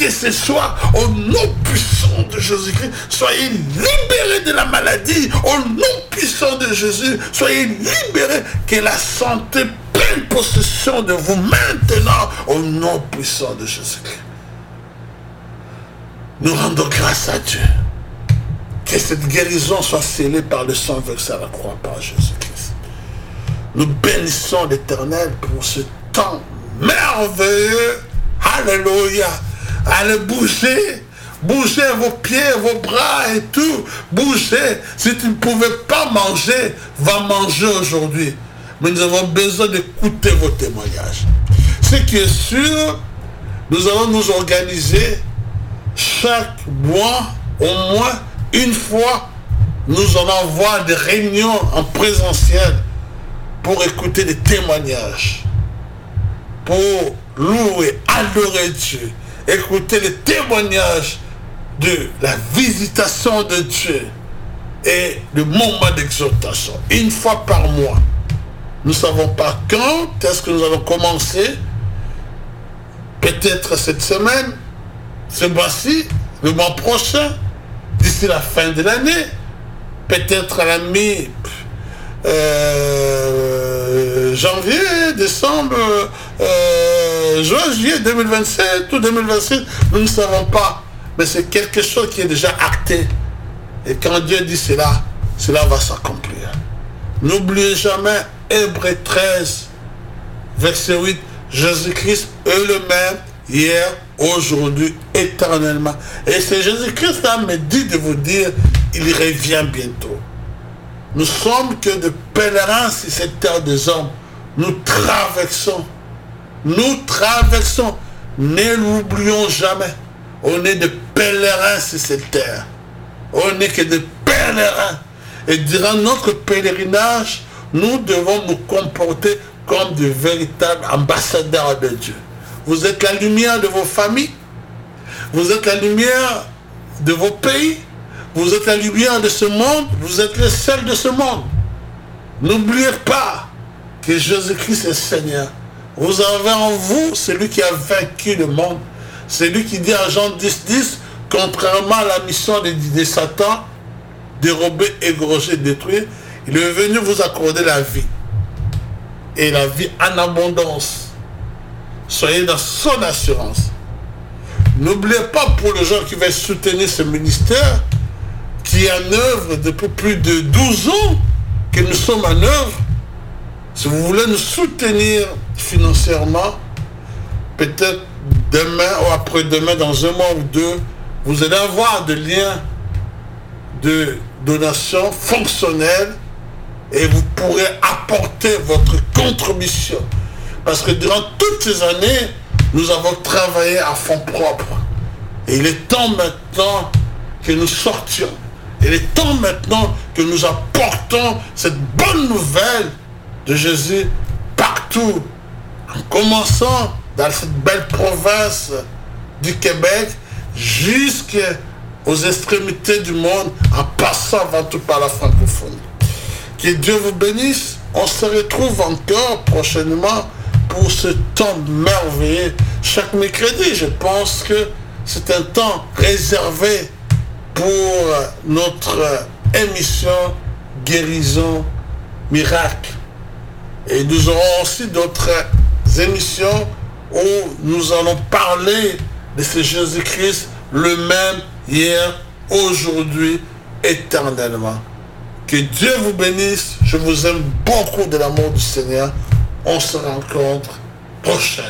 que ce soit au nom puissant de Jésus-Christ. Soyez libérés de la maladie au nom puissant de Jésus. Soyez libérés, que la santé prenne possession de vous maintenant au nom puissant de Jésus-Christ. Nous rendons grâce à Dieu. Que cette guérison soit scellée par le sang versé à la croix par Jésus-Christ. Nous bénissons l'Éternel pour ce temps merveilleux. Alléluia. Allez bouger. Bougez vos pieds, vos bras et tout. Bougez. Si tu ne pouvais pas manger, va manger aujourd'hui. Mais nous avons besoin d'écouter vos témoignages. Ce qui est sûr, nous allons nous organiser chaque mois, au moins une fois, nous allons avoir des réunions en présentiel pour écouter des témoignages, pour louer, adorer Dieu, écouter les témoignages de la visitation de Dieu et le moment d'exaltation, une fois par mois. Nous ne savons pas quand est-ce que nous allons commencer, peut-être cette semaine, ce mois-ci, le mois prochain, d'ici la fin de l'année, peut-être à la janvier, décembre, juin, juillet 2027 ou 2026, nous ne savons pas. Mais c'est quelque chose qui est déjà acté. Et quand Dieu dit cela, cela va s'accomplir. N'oubliez jamais Hébreux 13, verset 8, Jésus-Christ est le même hier, aujourd'hui, éternellement. Et c'est Jésus-Christ là me dit de vous dire, il revient bientôt. Nous sommes que de pèlerins sur cette terre des hommes. Nous traversons. Nous traversons. Ne l'oublions jamais. On est des pèlerins sur cette terre. On n'est que des pèlerins. Et durant notre pèlerinage, nous devons nous comporter comme de véritables ambassadeurs de Dieu. Vous êtes la lumière de vos familles. Vous êtes la lumière de vos pays. Vous êtes la lumière de ce monde. Vous êtes le sel de ce monde. N'oubliez pas que Jésus-Christ est Seigneur. Vous avez en vous celui qui a vaincu le monde. Celui qui dit à Jean 10:10, contrairement à la mission de Satan, dérober, égorger, détruire, il est venu vous accorder la vie. Et la vie en abondance. Soyez dans son assurance. N'oubliez pas pour les gens qui veulent soutenir ce ministère, qui est en œuvre depuis plus de 12 ans, que nous sommes en œuvre. Si vous voulez nous soutenir financièrement, peut-être demain ou après-demain, dans un mois ou deux, vous allez avoir des liens de donation fonctionnels et vous pourrez apporter votre contribution. Parce que durant toutes ces années, nous avons travaillé à fonds propres. Et il est temps maintenant que nous sortions. Il est temps maintenant que nous apportons cette bonne nouvelle de Jésus partout. En commençant dans cette belle province du Québec jusqu'aux extrémités du monde, en passant avant tout par la francophonie. Que Dieu vous bénisse. On se retrouve encore prochainement pour ce temps merveilleux. Chaque mercredi, je pense que c'est un temps réservé pour notre émission Guérison Miracle. Et nous aurons aussi d'autres émissions où nous allons parler de ce Jésus-Christ, le même hier, aujourd'hui, éternellement. Que Dieu vous bénisse. Je vous aime beaucoup de l'amour du Seigneur. On se rencontre prochainement.